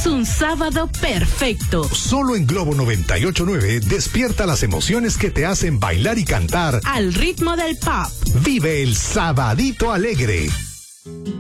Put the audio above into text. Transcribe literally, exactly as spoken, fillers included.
es un sábado perfecto. Solo en Globo noventa y ocho punto nueve despierta las emociones que te hacen bailar y cantar al ritmo del pop. Vive el Sabadito Alegre.